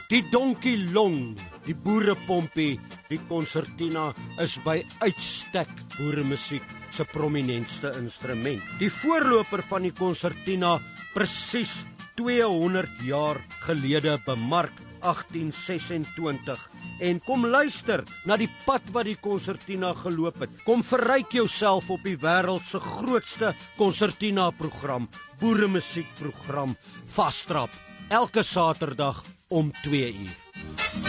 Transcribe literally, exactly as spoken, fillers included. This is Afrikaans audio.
Die Donkie Long, die boerepompie, die konsertina is by uitstek boeremusiek se prominentste instrument. Die voorloper van die konsertina presies tweehonderd jaar gelede bemark agtien sesentwintig. En kom luister na die pad wat die konsertina geloop het. Kom verryk jouself op die wêreld se grootste konsertina program, boeremusiekprogram, Vastrap, elke Saterdag om twee uur.